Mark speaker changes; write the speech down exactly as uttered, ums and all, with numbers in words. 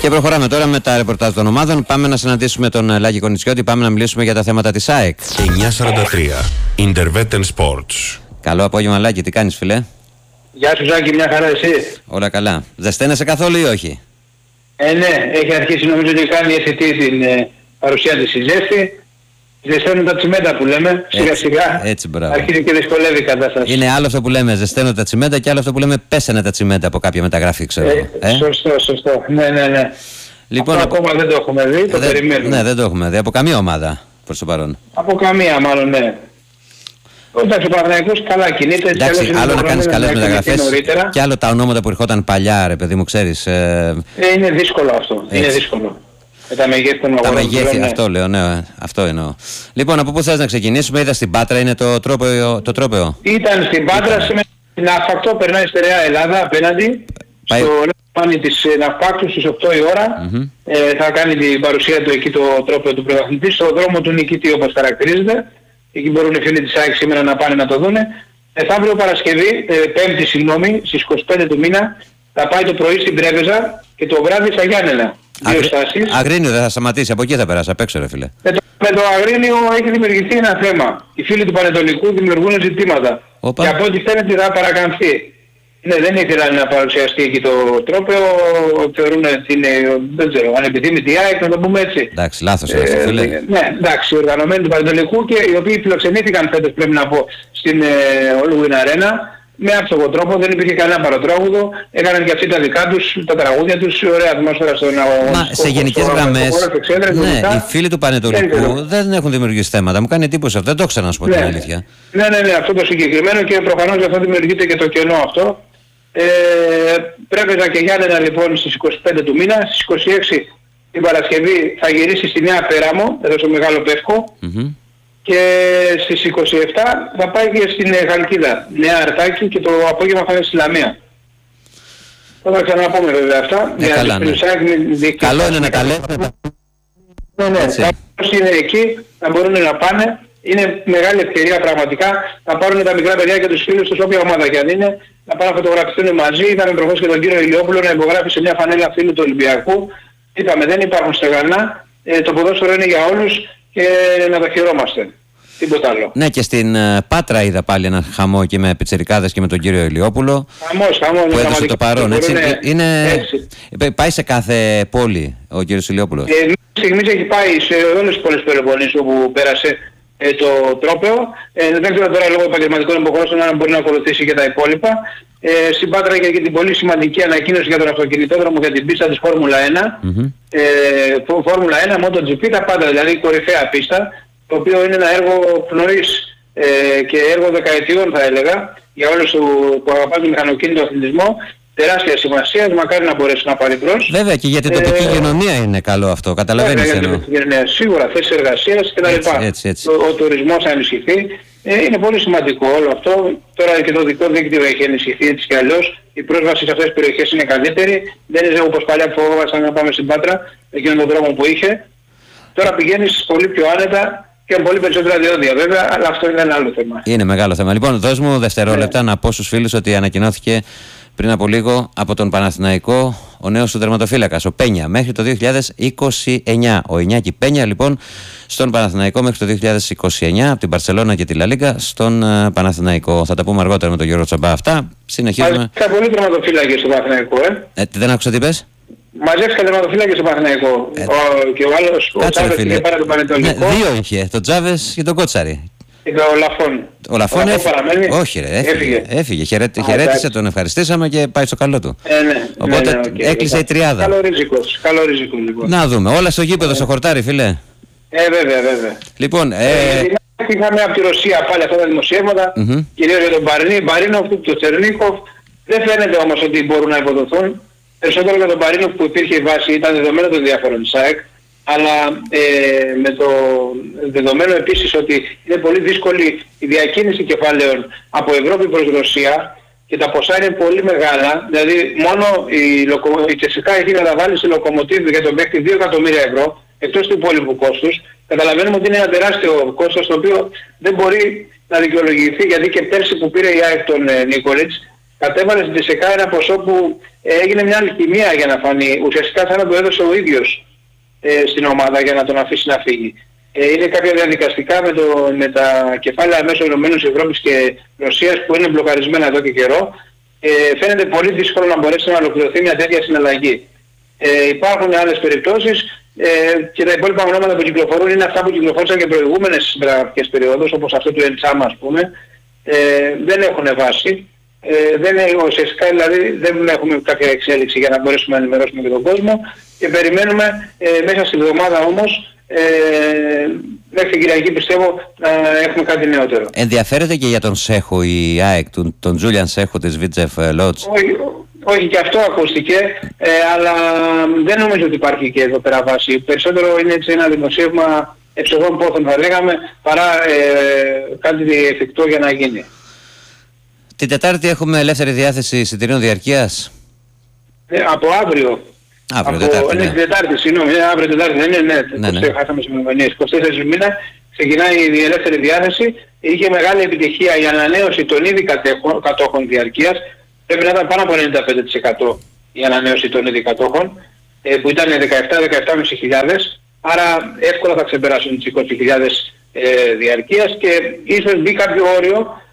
Speaker 1: Και προχωράμε τώρα με τα ρεπορτάζ των ομάδων. Πάμε να συναντήσουμε τον Λάκη Κονιτσιώτη. Πάμε να μιλήσουμε για τα θέματα της ΑΕΚ.
Speaker 2: εννιά σαράντα τρία Intervetten Sports.
Speaker 1: Καλό απόγευμα, Λάκη. Τι κάνεις, φίλε?
Speaker 3: Γεια σου, Ζάκη, μια χαρά εσύ?
Speaker 1: Όλα καλά. Ζεσταίνεσαι καθόλου ή όχι?
Speaker 3: Ε, ναι, έχει αρχίσει νομίζω ότι κάνει αισθητή την ε, παρουσία της η ζέστη. Ζεσταίνουν τα τσιμέντα που λέμε, σιγά σιγά.
Speaker 1: Έτσι, μπράβο.
Speaker 3: Αρχίζει και δυσκολεύει η κατάσταση.
Speaker 1: Είναι άλλο αυτό που λέμε ζεσταίνουν τα τσιμέντα και άλλο αυτό που λέμε πέσανε τα τσιμέντα από κάποια μεταγραφή, ξέρω.
Speaker 3: Ε, ε? Σωστό, σωστό. Ναι, ναι, ναι.
Speaker 1: Λοιπόν,
Speaker 3: αυτό
Speaker 1: από...
Speaker 3: ακόμα δεν το έχουμε δει, το
Speaker 1: δεν,
Speaker 3: περιμένουμε.
Speaker 1: Ναι, δεν το έχουμε δει. Από καμία ομάδα προς το παρόν.
Speaker 3: Από καμία μάλλον, ναι. Εντάξει, ο Παναθηναϊκός καλά κινείται.
Speaker 1: Εντάξει, άλλο να κάνεις καλές μεταγραφές και άλλο τα ονόματα που ερχόταν παλιά, ρε παιδί μου, ξέρεις. Ε...
Speaker 3: Ε, είναι δύσκολο αυτό. Έτσι. Είναι δύσκολο. Με τα μεγέθη των αγορών.
Speaker 1: Τα μεγέθη, ναι. Αυτό λέω, ναι, αυτό εννοώ. Λοιπόν, από πού θες να ξεκινήσουμε? Είδα στην Πάτρα, είναι το τρόπαιο. Το τρόπαιο.
Speaker 3: Ήταν στην Πάτρα, σήμερα στην Ναυπακτό, περνάει στερεά Ελλάδα απέναντι. Πάει... Στο λεφάνι της Ναυπάκτου στις οκτώ η ώρα. Mm-hmm. Ε, θα κάνει την παρουσία του εκεί το τρόπαιο του πρωταθλητή, στο δρόμο του νικητή όπως χαρακτηρίζεται. Εκεί μπορούν οι φίλοι της ΑΕΚ σήμερα να πάνε να το δούνε. Μεθαύριο Παρασκευή, ε, Πέμπτη συγγνώμη, στις είκοσι πέντε του μήνα, θα πάει το πρωί στην Πρέβεζα και το βράδυ στα Γιάννενα. Δύο στάσεις.
Speaker 1: Αγρίνιο δεν θα σταματήσει, από εκεί θα περάσει, απ' έξω ρε φίλε.
Speaker 3: Με το, με το Αγρίνιο έχει δημιουργηθεί ένα θέμα. Οι φίλοι του Πανετολικού δημιουργούν ζητήματα. Οπα. Και από ό,τι φαίνεται θα παρακαμφθεί. Ναι, δεν ήθελαν να παρουσιαστεί εκεί το τρόπαιο, θεωρούν ότι είναι, δεν ξέρω, ανεπιθύμητη ΑΕΚ, να το πούμε έτσι.
Speaker 1: Εντάξει, λάθος ε, αυτό, φίλε.
Speaker 3: Ναι, εντάξει, οργανωμένοι του Πανετολικού και οι οποίοι φιλοξενήθηκαν φέτος, πρέπει να πω, στην ε, Όλγουιν Αρένα, με άψογο τρόπο, δεν υπήρχε κανένα παροτράγουδο, έκαναν και αυτοί τα δικά τους, τα τραγούδια τους, ωραία ατμόσφαιρα στον αγώνα.
Speaker 1: Μα σε γενικές γραμμές, ναι, οι φίλοι του Πανετολικού δεν έχουν δημιουργήσει θέματα. Μου κάνει εντύπωση αυτό, δεν το ξέρω να σου πω την αλήθεια.
Speaker 3: Ναι, ναι, ναι, αυτό το συγκεκριμένο και προφανώς γι' αυτό δημιουργείται και το κενό αυτό. Ε, Πρέβεζα και Γιάννενα λοιπόν στις είκοσι πέντε του μήνα, στις είκοσι έξι την Παρασκευή θα γυρίσει στη Νέα Πέραμο, εδώ στο Μεγάλο Πεύκο, mm-hmm. και στις είκοσι επτά θα πάει και στην Χαλκίδα, Νέα Αρτάκη, και το απόγευμα θα είναι στη Λαμία. Θα τα ξαναπούμε βέβαια αυτά.
Speaker 1: Ε, καλά, ναι. Καλό είναι να τα λέμε.
Speaker 3: Ναι, ναι, όσοι είναι εκεί να μπορούν να πάνε. Είναι μεγάλη ευκαιρία πραγματικά να πάρουν τα μικρά παιδιά και τους φίλους τους, όποια ομάδα και αν είναι, να πάνε να φωτογραφιστούν μαζί. Είδαμε προχώς και τον κύριο Ηλιόπουλο να υπογράφει σε μια φανέλα φίλου του Ολυμπιακού. Είπαμε, δεν υπάρχουν στεγανά, ε, το ποδόσφαιρο είναι για όλους και να τα χαιρόμαστε. Τίποτα άλλο.
Speaker 1: Ναι, και στην uh, Πάτρα είδα πάλι ένα χαμό εκεί με πιτσιρικάδες και με τον κύριο Ηλιόπουλο.
Speaker 3: Χαμός, χαμός.
Speaker 1: Που έδωσε το παρόν, έτσι.
Speaker 3: Είναι,
Speaker 1: είναι...
Speaker 3: έτσι.
Speaker 1: Πάει σε κάθε πόλη ο κύριος Ηλιόπουλος.
Speaker 3: Ε, μέχρι στιγμής έχει πάει σε όλες τις πόλεις Πελοποννήσου όπου πέρασε ε, το τρόπαιο. Ε, δεν ξέρω τώρα λόγω επαγγελματικών υποχρεώσεων αν μπορεί να ακολουθήσει και τα υπόλοιπα. Ε, στην Πάτρα είχε και την πολύ σημαντική ανακοίνωση για τον αυτοκινητόδρομο για την πίστα της Φόρμουλα ένα. Mm-hmm. Ε, Φόρμουλα ένα, MotoGP, τα πάντα, δηλαδή κορυφαία πίστα, το οποίο είναι ένα έργο πνοής ε, και έργο δεκαετιών θα έλεγα, για όλους που αγαπάνε τον μηχανοκίνητο αθλητισμό. Τεράστια σημασία, μακάρι να μπορέσει να πάρει μπρος.
Speaker 1: Βέβαια και για την τοπική ε, κοινωνία είναι καλό αυτό, καταλαβαίνεις.
Speaker 3: Βέβαια, για την τοπική κοινωνία, σίγουρα θέσεις εργασίας κτλ. Ο, ο τουρισμός θα ενισχυθεί. Ε, είναι πολύ σημαντικό όλο αυτό. Τώρα και το δικό δίκτυο έχει ενισχυθεί έτσι κι αλλιώς. Η πρόσβαση σε αυτές τις περιοχές είναι καλύτερη. Δεν είναι όπως παλιά που φοβόμασταν να πάμε στην Πάτρα, εκείνον τον δρόμο που είχε. Τώρα πηγαίνεις πολύ πιο άνετα και με πολύ περισσότερα διόδια βέβαια, αλλά αυτό είναι ένα άλλο θέμα. Είναι μεγάλο θέμα.
Speaker 1: Λοιπόν, δώσ' μου δευτερόλεπτα yeah. να πω στους φίλους ότι ανακοινώθηκε πριν από λίγο από τον Παναθηναϊκό ο νέος του τερματοφύλακας, ο Πένια, μέχρι το δύο χιλιάδες είκοσι εννιά. Ο Ινιάκη Πένια λοιπόν στον Παναθηναϊκό μέχρι το δύο χιλιάδες είκοσι εννιά, από την Μπαρσελόνα και τη Λα Λίγκα στον uh, Παναθηναϊκό. Θα τα πούμε αργότερα με τον Γιώργο Τσαμπά αυτά. Συνεχίζουμε.
Speaker 3: Μαζεύτηκα πολύ τερματοφύλακες στο Παναθηναϊκό, ε.
Speaker 1: ε. Δεν άκουσα τι πες.
Speaker 3: Μαζεύτηκα τερματοφύλακες στο Παναθηναϊκό. Ε, ο, και ο άλλος, ο Τσάβες είχε πάρει τον Πανετολικό.
Speaker 1: Ναι, δύο είχε, τον Τσάβες και τον Κότσαρη.
Speaker 3: Ο Λαφών.
Speaker 1: Ο Λαφών έφυγε. Όχι, ρε, έφυγε. Έφυγε. έφυγε. Χαιρέτη, Α, χαιρέτησε, τον ευχαριστήσαμε και πάει στο καλό του.
Speaker 3: Ε, ναι,
Speaker 1: Οπότε
Speaker 3: ναι, ναι, okay,
Speaker 1: έκλεισε η τριάδα.
Speaker 3: Καλό ριζικός. Καλό ριζικό, λοιπόν.
Speaker 1: Να δούμε. Όλα στο γήπεδο, ε. στο χορτάρι, φίλε.
Speaker 3: Ε, βέβαια, βέβαια.
Speaker 1: Λοιπόν, ε...
Speaker 3: ε είχαμε από τη Ρωσία πάλι αυτά τα δημοσιεύματα, mm-hmm. κυρίως για τον Μπαρνί, Μπαρίνοφ, τον Τσερνίκοφ. Δεν φαίνεται όμως ότι μπορούν να υποδοθούν. Περισσότερο για τον Μπαρίνοφ που υπήρχε η βάση, ήταν δεδομένο το ενδιαφέρον της ΑΕΚ. Αλλά ε, με το δεδομένο επίσης ότι είναι πολύ δύσκολη η διακίνηση κεφαλαίων από Ευρώπη προς Ρωσία και τα ποσά είναι πολύ μεγάλα, δηλαδή μόνο η, λοκο... η Τσεσικά έχει καταβάλει στη Λοκομοτίβ για τον παίκτη δύο εκατομμύρια ευρώ εκτός του υπόλοιπου κόστους. Καταλαβαίνουμε ότι είναι ένα τεράστιο κόστος το οποίο δεν μπορεί να δικαιολογηθεί, γιατί και πέρσι που πήρε η ΑΕΚ τον ε, Νίκολιτς κατέβαλε στην Τσεσεκά ένα ποσό που έγινε μια αλχημία για να φανεί. Ουσιαστικά θα να το έδωσε ο ίδιος ε, στην ομάδα για να τον αφήσει να φύγει. Ε, είναι κάποια διαδικαστικά με, το, με τα κεφάλαια μέσω Ηνωμένης Ευρώπης και Ρωσίας που είναι μπλοκαρισμένα εδώ και καιρό. Ε, φαίνεται πολύ δύσκολο να μπορέσει να ολοκληρωθεί μια τέτοια συναλλαγή. Ε, υπάρχουν άλλες περιπτώσεις ε, και τα υπόλοιπα ονόματα που κυκλοφορούν είναι αυτά που κυκλοφόρησαν και προηγούμενες μεταγραφικές περιόδους, όπως αυτό του Εντσάμα ας πούμε. Ε, δεν έχουν βάση. Ε, δεν είναι ουσιαστικά, δηλαδή δεν έχουμε κάποια εξέλιξη για να μπορέσουμε να ενημερώσουμε και τον κόσμο και περιμένουμε ε, μέσα στη εβδομάδα όμως ε, μέχρι την Κυριακή πιστεύω να έχουμε κάτι νεότερο.
Speaker 1: Ενδιαφέρεται και για τον Σέχο η ΑΕΚ, τον, τον Τζούλιαν Σέχο της Βίτσεφ Λότς?
Speaker 3: Όχι, όχι, και αυτό ακούστηκε, ε, αλλά δεν νομίζω ότι υπάρχει και εδώ πέρα βάση. Περισσότερο είναι έτσι ένα δημοσίευμα εψογών πόθων θα λέγαμε, παρά ε, κάτι εφικτό για να γίνει.
Speaker 1: Την Τετάρτη έχουμε ελεύθερη διάθεση εισιτηρίων διαρκείας.
Speaker 3: Ε, από αύριο.
Speaker 1: Αύριο,
Speaker 3: από,
Speaker 1: Τετάρτη, ναι.
Speaker 3: Ναι, Τετάρτη, συγγνώμη, ναι, αύριο Τετάρτη, δεν είναι, ναι, ναι, ναι. Χάσαμε συμμετοχές. είκοσι τέσσερις μήνα ξεκινάει η ελεύθερη διάθεση. Είχε μεγάλη επιτυχία η ανανέωση των ήδη κατόχων διαρκείας. Πρέπει να ήταν πάνω από ενενήντα πέντε τοις εκατό η ανανέωση των ήδη κατόχων, ε, που ήταν δεκαεπτά με δεκαεπτά χιλιάδες πεντακόσιες. Άρα εύκολα θα ξεπεράσουν τις είκοσι χιλιάδες ε, διαρκείας και ίσως μπει κάποιο όριο